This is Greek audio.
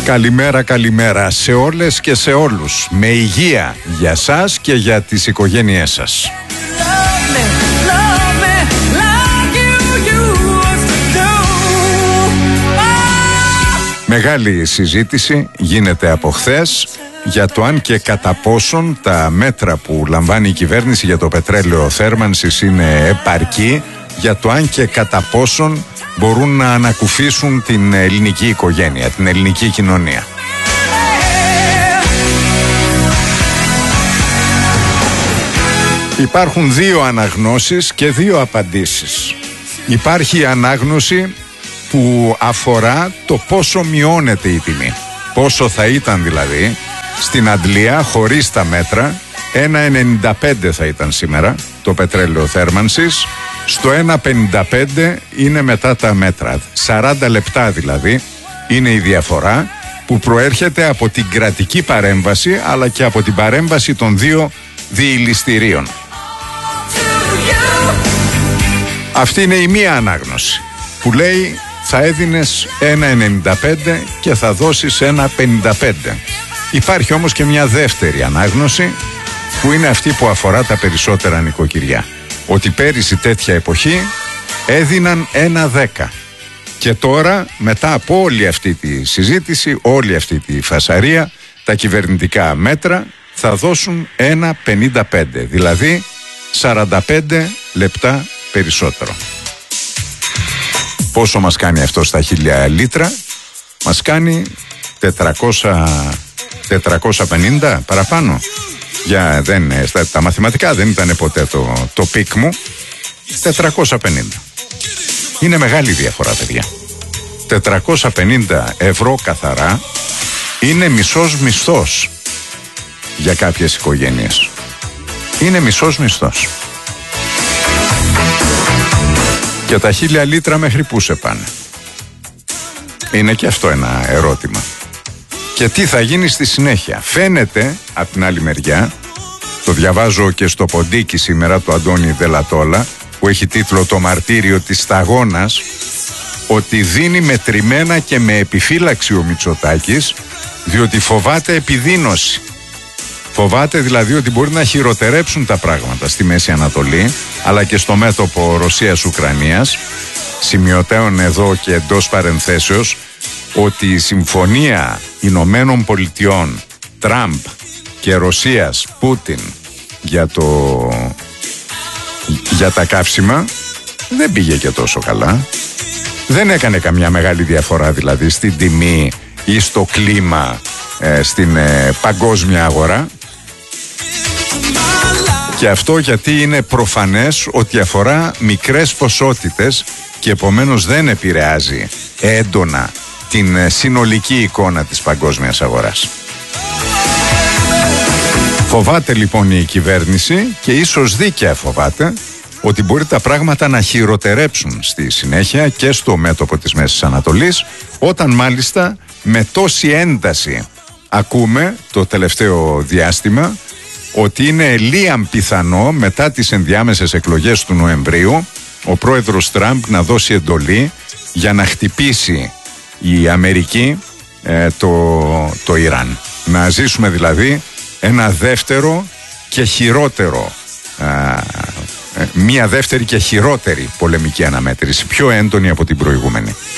Καλημέρα, καλημέρα σε όλες και σε όλους. Με υγεία για σας και για τις οικογένειές σας. Μεγάλη συζήτηση γίνεται από χθες για το αν και κατά πόσον τα μέτρα που λαμβάνει η κυβέρνηση για το πετρέλαιο θέρμανσης είναι επαρκή, για το αν και κατά πόσον μπορούν να ανακουφίσουν την ελληνική οικογένεια, την ελληνική κοινωνία. Υπάρχουν δύο αναγνώσεις και δύο απαντήσεις. Υπάρχει η ανάγνωση που αφορά το πόσο μειώνεται η τιμή. Πόσο θα ήταν δηλαδή στην αντλία χωρίς τα μέτρα. 1,95 θα ήταν σήμερα το πετρέλαιο θέρμανσης. Στο 1,55 είναι μετά τα μέτρα. 40 λεπτά δηλαδή είναι η διαφορά που προέρχεται από την κρατική παρέμβαση αλλά και από την παρέμβαση των δύο διηλιστηρίων. Αυτή είναι η μία ανάγνωση που λέει θα έδινες 1,95 και θα δώσεις 1,55. Υπάρχει όμως και μια δεύτερη ανάγνωση που είναι αυτή που αφορά τα περισσότερα νοικοκυριά. Ότι πέρυσι τέτοια εποχή έδιναν 1,10 και τώρα μετά από όλη αυτή τη συζήτηση, όλη αυτή τη φασαρία, τα κυβερνητικά μέτρα θα δώσουν 1,55, δηλαδή 45 λεπτά περισσότερο. Πόσο μας κάνει αυτό στα 1000 λίτρα? Μας κάνει 450 παραπάνω. Τα μαθηματικά δεν ήταν ποτέ το πικ μου. 450. Είναι μεγάλη διαφορά, παιδιά. 450 ευρώ καθαρά είναι μισός μισθός για κάποιες οικογένειες. Είναι μισός μισθός. Και τα 1000 λίτρα μέχρι πού σε πάνε? Είναι και αυτό ένα ερώτημα. Και τι θα γίνει στη συνέχεια? Φαίνεται από την άλλη μεριά, το διαβάζω και στο ποντίκι σήμερα του Αντώνη Δελατόλα, που έχει τίτλο «Το μαρτύριο της σταγόνας», ότι δίνει μετρημένα και με επιφύλαξη ο Μητσοτάκης, διότι φοβάται επιδείνωση. Φοβάται δηλαδή ότι μπορεί να χειροτερέψουν τα πράγματα στη Μέση Ανατολή, αλλά και στο μέτωπο Ρωσίας-Ουκρανίας. Σημειωτέων εδώ και εντός παρενθέσεως ότι η συμφωνία Ηνωμένων Πολιτειών, Τραμπ και Ρωσίας, Πούτιν για τα καύσιμα δεν πήγε και τόσο καλά. Δεν έκανε καμιά μεγάλη διαφορά δηλαδή στην τιμή ή στο κλίμα στην παγκόσμια αγορά. Και αυτό γιατί είναι προφανές ότι αφορά μικρές ποσότητες και επομένως δεν επηρεάζει έντονα την συνολική εικόνα της παγκόσμιας αγοράς. Φοβάται λοιπόν η κυβέρνηση και ίσως δίκαια φοβάται ότι μπορεί τα πράγματα να χειροτερέψουν στη συνέχεια και στο μέτωπο της Μέσης Ανατολής, όταν μάλιστα με τόση ένταση ακούμε το τελευταίο διάστημα ότι είναι λίαν πιθανό μετά τις ενδιάμεσες εκλογές του Νοεμβρίου ο πρόεδρος Τραμπ να δώσει εντολή για να χτυπήσει η Αμερική το Ιράν. Να ζήσουμε δηλαδή ένα δεύτερο και χειρότερο, μία δεύτερη και χειρότερη πολεμική αναμέτρηση, πιο έντονη από την προηγούμενη.